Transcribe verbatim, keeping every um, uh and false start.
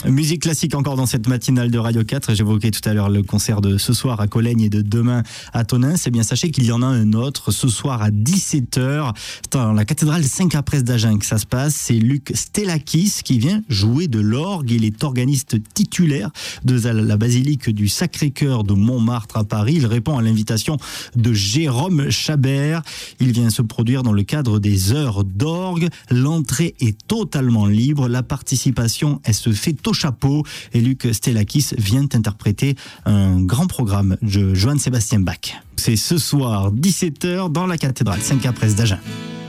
Musique classique encore dans cette matinale de Radio quatre. J'évoquais tout à l'heure le concert de ce soir à Cologne et de demain à Tonneins. Eh bien, sachez qu'il y en a un autre ce soir à dix-sept heures dans la cathédrale Saint-Caprès d'Agen que ça se passe. C'est Luc Stellakis qui vient jouer de l'orgue. Il est organiste titulaire de la basilique du Sacré-Cœur de Montmartre à Paris. Il répond à l'invitation de Jérôme Chabert. Il vient se produire dans le cadre des heures d'orgue. L'entrée est totalement libre. La participation, elle se fait au chapeau. Et Luc Stellakis vient interpréter un grand programme de Johann Sebastian Bach. C'est ce soir, dix-sept heures, dans la cathédrale Saint-Caprès d'Agen.